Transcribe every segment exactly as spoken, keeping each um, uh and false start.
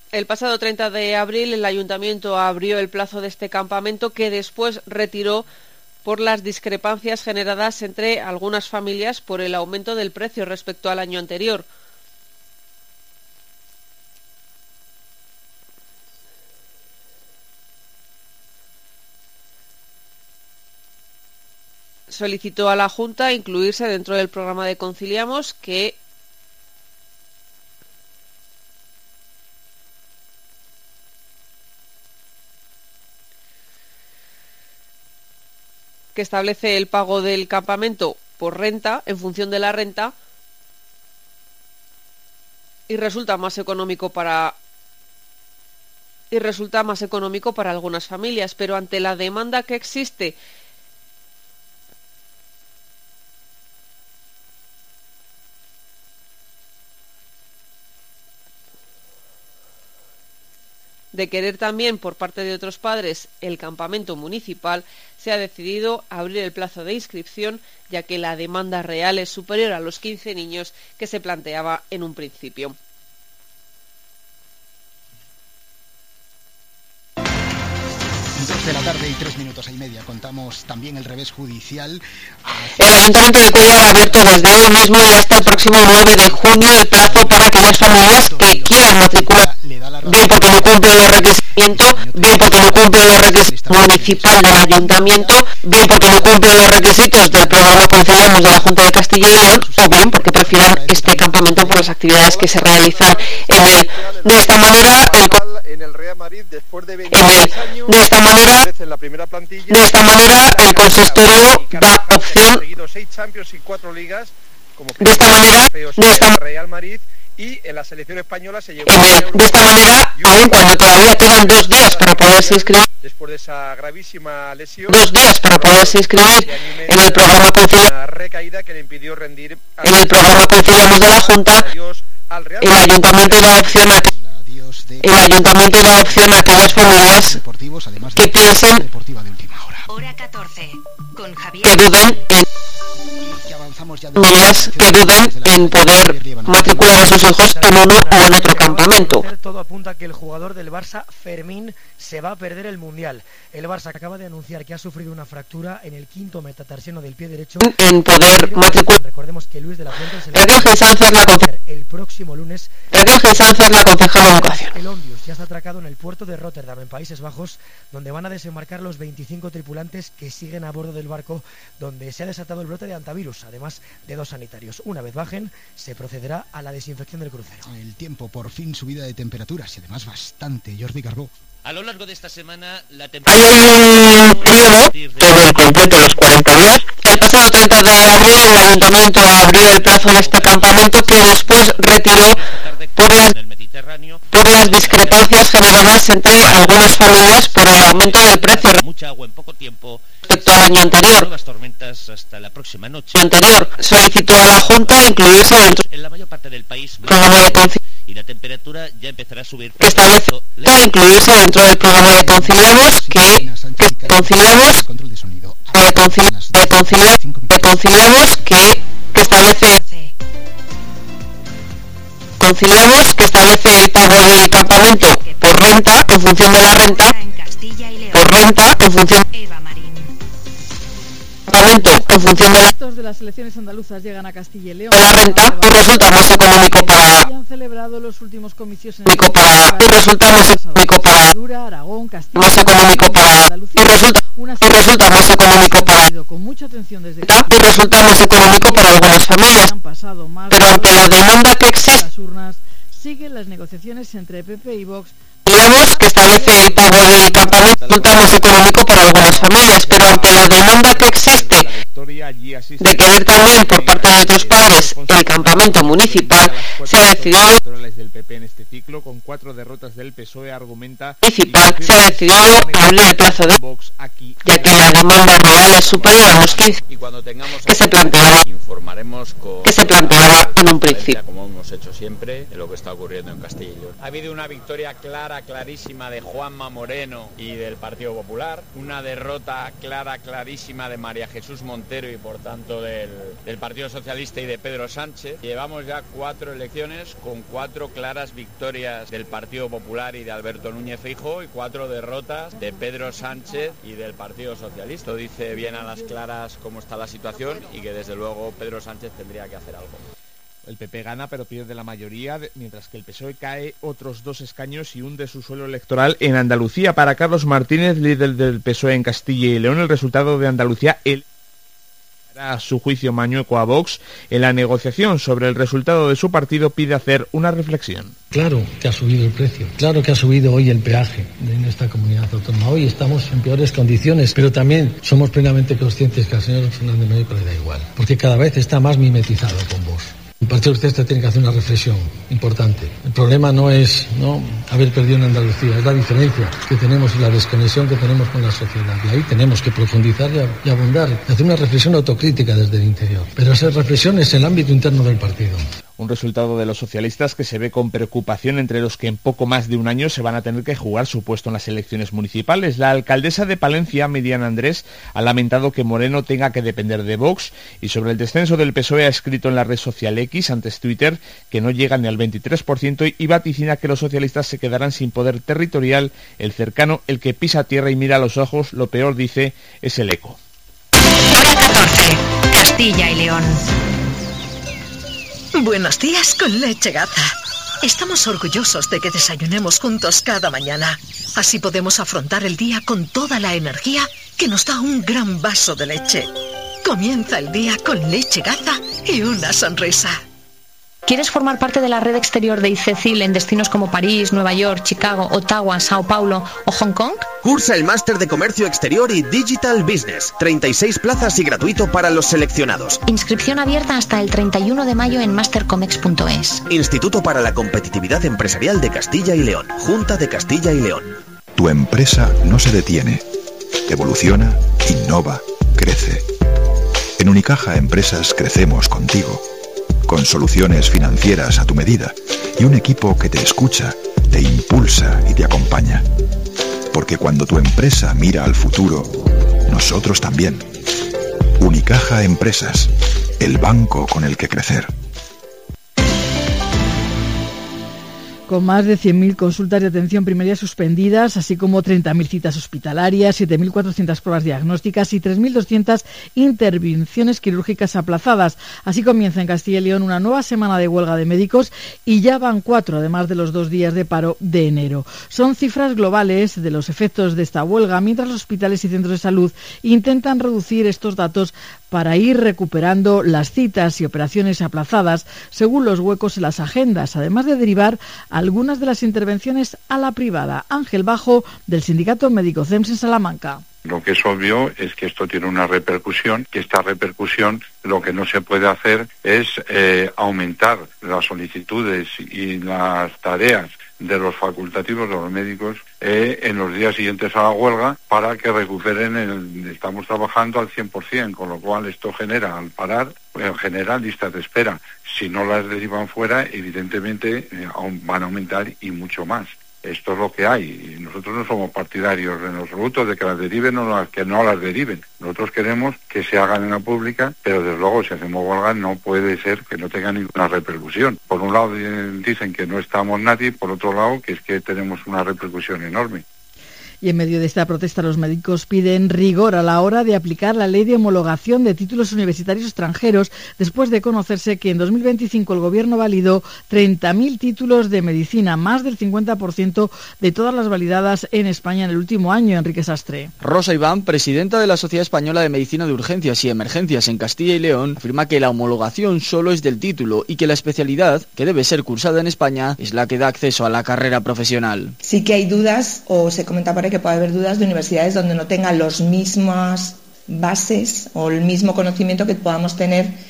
El pasado treinta de abril el Ayuntamiento abrió el plazo de este campamento, que después retiró por las discrepancias generadas entre algunas familias por el aumento del precio respecto al año anterior. Solicitó a la Junta incluirse dentro del programa de Conciliamos, que que establece el pago del campamento por renta, en función de la renta, y resulta más económico para y resulta más económico para algunas familias, pero ante la demanda que existe de querer también por parte de otros padres el campamento municipal, se ha decidido abrir el plazo de inscripción, ya que la demanda real es superior a los quince niños que se planteaba en un principio. Dos de la tarde y tres minutos y media. Contamos también el revés judicial. El Ayuntamiento de Cuéllar ha abierto desde hoy mismo y hasta el próximo nueve de junio el plazo para aquellas familias que quieran matricular, bien porque no cumplen los requerimientos, bien porque no cumplen los requisitos municipal del Ayuntamiento, bien porque no cumplen los requisitos del programa Conciliamos de la Junta de Castilla y León, o bien porque prefieran este campamento por las actividades que se realizan en él. De esta manera, el en el Real Madrid, después de veintiséis años, de esta manera, en la primera plantilla, de esta manera el consistorio da opción, seis Champions y cuatro ligas, como de esta manera, de esta Real Madrid, y en la selección española se llevó el, de esta manera, aun cuando todavía quedan dos días para poderse inscribir, después de esa gravísima lesión, dos días para poderse inscribir en el programa Conciliamos, una recaída que le impidió rendir en el programa Conciliamos de la Junta, el Ayuntamiento da opción a el Ayuntamiento da opción a aquellas familias que piensen Hora catorce, con Javier. que duden en familias que duden en poder matricular a sus hijos en uno o en otro campamento. Todo apunta a que el jugador del Barça, Fermín, se va a perder el Mundial. El Barça acaba de anunciar que ha sufrido una fractura en el quinto metatarsiano del pie derecho. En poder matricular. Recordemos que Luis de la Fuente se Raquel Sánchez la concejala. El próximo lunes. Raquel Sánchez la concejala de Educación. El Ondius ya está atracado en el puerto de Rotterdam, en Países Bajos, donde van a desembarcar los veinticinco tripulantes que siguen a bordo del barco, donde se ha desatado el brote de antivirus, además de dos sanitarios. Una vez bajen, se procederá a la desinfección del crucero. El tiempo, por fin subida de temperaturas y además bastante. Jordi Carbó. A lo largo de esta semana, la temperatura... Hay un periodo de completo los cuarenta días. El pasado treinta de abril el Ayuntamiento abrió el plazo de este campamento, que después retiró por las, por las discrepancias generadas entre algunas familias por el aumento del precio mucha agua en poco tiempo respecto al año anterior. Nuevas tormentas hasta la próxima noche. anterior. Solicitó a la Junta incluirse dentro en la mayor parte del país programa de conciliación y la temperatura ya empezará a subir. que establece incluirse dentro del programa de Conciliamos que, que conciliamos Control de sonido. de conciliamos de conciliamos, de conciliamos que, que establece conciliamos que establece el pago del campamento por renta en función de la renta por renta en función Eva Marín. campamento en función de la Estos de las selecciones andaluzas llegan a Castilla y León. de la renta y resulta más económico para Y han celebrado los últimos comicios en económico para y resulta más económico para Extremadura, Aragón, Castilla más económico para y resulta una y resulta más económico para con mucha atención desde y resulta más económico para algunas familias, han pasado más pero ante la demanda que existe las urnas, siguen las negociaciones entre P P y Vox. Conciliamos que establece el pago del campamento resulta más económico para algunas familias, pero ante la demanda que existe de querer también por parte de otros padres el campamento municipal, se ha decidido del P P en este ciclo, con cuatro derrotas del P S O E, argumenta municipal se ha decidido abrir el plazo de Vox aquí, ya que la demanda real es superior a los quince y cuando tengamos que se planteaba informaremos con que se planteaba en un principio. como hemos hecho siempre en lo que está ocurriendo en Castilla y León. Ha habido una victoria clara, clarísima de Juanma Moreno y del Partido Popular, una derrota clara, clarísima de María Jesús Montero Zapatero y por tanto del, del Partido Socialista y de Pedro Sánchez. Llevamos ya cuatro elecciones con cuatro claras victorias del Partido Popular y de Alberto Núñez Feijóo y cuatro derrotas de Pedro Sánchez y del Partido Socialista. Dice bien a las claras cómo está la situación y que desde luego Pedro Sánchez tendría que hacer algo. El P P gana pero pierde la mayoría, mientras que el P S O E cae otros dos escaños y hunde su suelo electoral en Andalucía. Para Carlos Martínez, líder del P S O E en Castilla y León, el resultado de Andalucía el a su juicio mañueco a Vox. En la negociación sobre el resultado de su partido pide hacer una reflexión. Claro que ha subido el precio, claro que ha subido hoy el peaje en esta comunidad autónoma. Hoy estamos en peores condiciones, pero también somos plenamente conscientes que al señor Fernández Mañueco le da igual, porque cada vez está más mimetizado con Vox. El Partido Socialista tiene que hacer una reflexión importante. El problema no es no haber perdido en Andalucía, es la diferencia que tenemos y la desconexión que tenemos con la sociedad. Y ahí tenemos que profundizar y abundar, y hacer una reflexión autocrítica desde el interior. Pero esa reflexión es el ámbito interno del partido. Un resultado de los socialistas que se ve con preocupación entre los que en poco más de un año se van a tener que jugar su puesto en las elecciones municipales. La alcaldesa de Palencia, Miriam Andrés, ha lamentado que Moreno tenga que depender de Vox y sobre el descenso del P S O E ha escrito en la red social X, antes Twitter, que no llega ni al veintitrés por ciento y vaticina que los socialistas se quedarán sin poder territorial. El cercano, el que pisa tierra y mira a los ojos, lo peor, dice, es el eco. Hora catorce, Castilla y León. Buenos días con Leche Gaza. Estamos orgullosos de que desayunemos juntos cada mañana. Así podemos afrontar el día con toda la energía que nos da un gran vaso de leche. Comienza el día con Leche Gaza y una sonrisa. ¿Quieres formar parte de la red exterior de ICECIL en destinos como París, Nueva York, Chicago, Ottawa, Sao Paulo o Hong Kong? Cursa el máster de Comercio Exterior y Digital Business. treinta y seis plazas y gratuito para los seleccionados. Inscripción abierta hasta el treinta y uno de mayo en mastercomex punto es. Instituto para la Competitividad Empresarial de Castilla y León. Junta de Castilla y León. Tu empresa no se detiene. Evoluciona, innova, crece. En Unicaja Empresas crecemos contigo. Con soluciones financieras a tu medida y un equipo que te escucha, te impulsa y te acompaña. Porque cuando tu empresa mira al futuro, nosotros también. Unicaja Empresas, el banco con el que crecer. Con más de cien mil consultas de atención primaria suspendidas, así como treinta mil citas hospitalarias, siete mil cuatrocientas pruebas diagnósticas y tres mil doscientas intervenciones quirúrgicas aplazadas. Así comienza en Castilla y León una nueva semana de huelga de médicos y ya van cuatro, además de los dos días de paro de enero. Son cifras globales de los efectos de esta huelga, mientras los hospitales y centros de salud intentan reducir estos datos para ir recuperando las citas y operaciones aplazadas según los huecos en las agendas, además de derivar algunas de las intervenciones a la privada. Ángel Bajo, del Sindicato Médico C E M S en Salamanca. Lo que es obvio es que esto tiene una repercusión, que esta repercusión lo que no se puede hacer es eh, aumentar las solicitudes y las tareas de los facultativos, de los médicos, eh, en los días siguientes a la huelga para que recuperen, el, estamos trabajando al cien por ciento, con lo cual esto genera, al parar, eh, genera listas de espera. Si no las derivan fuera, evidentemente eh, van a aumentar y mucho más. Esto es lo que hay. Y nosotros no somos partidarios en absoluto de que las deriven o las que no las deriven. Nosotros queremos que se hagan en la pública, pero desde luego si hacemos huelga no puede ser que no tenga ninguna repercusión. Por un lado dicen que no estamos nadie, por otro lado que es que tenemos una repercusión enorme. Y en medio de esta protesta los médicos piden rigor a la hora de aplicar la ley de homologación de títulos universitarios extranjeros después de conocerse que en dos mil veinticinco el Gobierno validó treinta mil títulos de medicina, más del cincuenta por ciento de todas las validadas en España en el último año. Enrique Sastre. Rosa Iván, presidenta de la Sociedad Española de Medicina de Urgencias y Emergencias en Castilla y León, afirma que la homologación solo es del título y que la especialidad, que debe ser cursada en España, es la que da acceso a la carrera profesional. Sí que hay dudas, o se comenta por ahí que puede haber dudas de universidades donde no tengan los mismas bases o el mismo conocimiento que podamos tener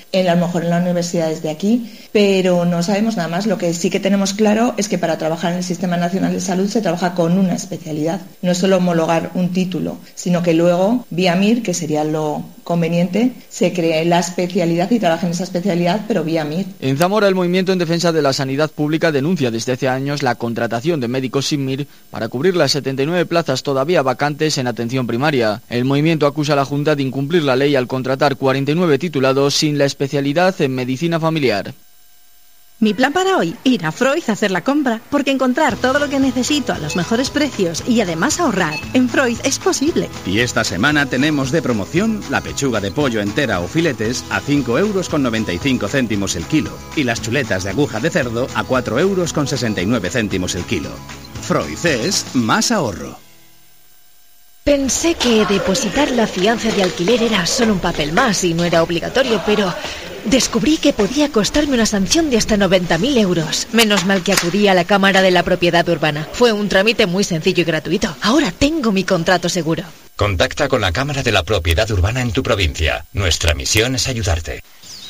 en, a lo mejor en las universidades de aquí, pero no sabemos nada más. Lo que sí que tenemos claro es que para trabajar en el Sistema Nacional de Salud se trabaja con una especialidad, no es solo homologar un título, sino que luego, vía M I R, que sería lo conveniente, se cree la especialidad y trabaja en esa especialidad, pero vía M I R. En Zamora, el Movimiento en Defensa de la Sanidad Pública denuncia desde hace años la contratación de médicos sin M I R para cubrir las setenta y nueve plazas todavía vacantes en atención primaria. El movimiento acusa a la Junta de incumplir la ley al contratar cuarenta y nueve titulados sin la especialidad en medicina familiar. Mi plan para hoy, ir a Freud a hacer la compra, porque encontrar todo lo que necesito a los mejores precios y además ahorrar en Freud es posible. Y esta semana tenemos de promoción la pechuga de pollo entera o filetes a cinco euros con noventa y cinco céntimos el kilo y las chuletas de aguja de cerdo a cuatro euros con sesenta y nueve céntimos el kilo. Freud es más ahorro. Pensé que depositar la fianza de alquiler era solo un papel más y no era obligatorio, pero descubrí que podía costarme una sanción de hasta noventa mil euros. Menos mal que acudí a la Cámara de la Propiedad Urbana. Fue un trámite muy sencillo y gratuito. Ahora tengo mi contrato seguro. Contacta con la Cámara de la Propiedad Urbana en tu provincia. Nuestra misión es ayudarte.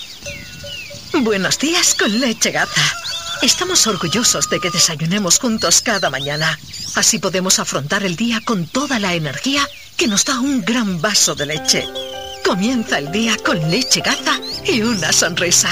Buenos días con Leche Gaza. Estamos orgullosos de que desayunemos juntos cada mañana. Así podemos afrontar el día con toda la energía que nos da un gran vaso de leche. Comienza el día con Leche Gaza y una sonrisa.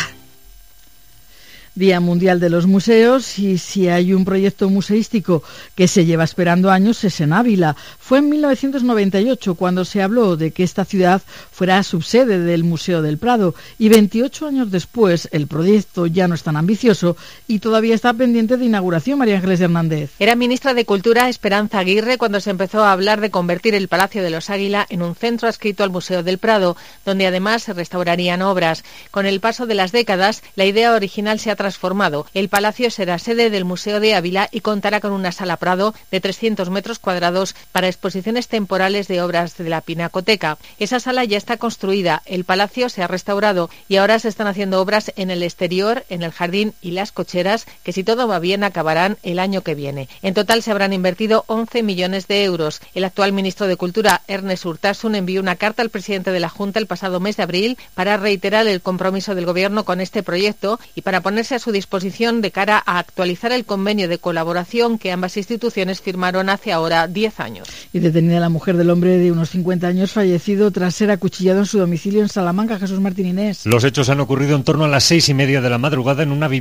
Día Mundial de los Museos, y si hay un proyecto museístico que se lleva esperando años es en Ávila. Fue en mil novecientos noventa y ocho cuando se habló de que esta ciudad fuera subsede del Museo del Prado, y veintiocho años después el proyecto ya no es tan ambicioso y todavía está pendiente de inauguración. María Ángeles Hernández. Era ministra de Cultura Esperanza Aguirre cuando se empezó a hablar de convertir el Palacio de los Águila en un centro adscrito al Museo del Prado, donde además se restaurarían obras. Con el paso de las décadas, la idea original se ha transformado. El palacio será sede del Museo de Ávila y contará con una sala Prado de trescientos metros cuadrados para exposiciones temporales de obras de la Pinacoteca. Esa sala ya está construida, el palacio se ha restaurado y ahora se están haciendo obras en el exterior, en el jardín y las cocheras, que si todo va bien acabarán el año que viene. En total se habrán invertido once millones de euros. El actual ministro de Cultura, Ernest Urtasun, envió una carta al presidente de la Junta el pasado mes de abril para reiterar el compromiso del Gobierno con este proyecto y para ponerse a su disposición de cara a actualizar el convenio de colaboración que ambas instituciones firmaron hace ahora diez años. Y detenida la mujer del hombre de unos cincuenta años fallecido tras ser acuchillado en su domicilio en Salamanca. Jesús Martín Inés. Los hechos han ocurrido en torno a las seis y media de la madrugada en una vivienda